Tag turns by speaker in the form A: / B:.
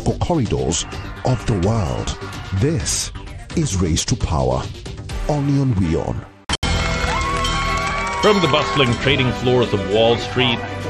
A: or corridors of the world. This is Race to Power, only on WION.
B: From the bustling trading floors of Wall Street,